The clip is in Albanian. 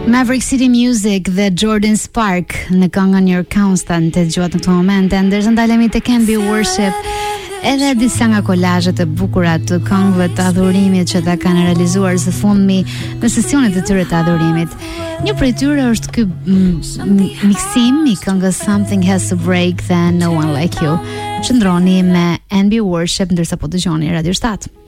Maverick City Music dhe Jordan Spark në këngën Your Constant të dëgjuat në këtë moment. Ndërsa ndalemi te Can Be Worship, edhe disa nga kolazhet e bukura të këngëve të adhurimit që ta kanë realizuar së fundmi në sesionet e tyre të adhurimit. Një prej tyre është ky miksim i këngës Something Has to Break Then No One Like You. Qëndroni me Can Be Worship ndërsa po dëgjoni Radio 7.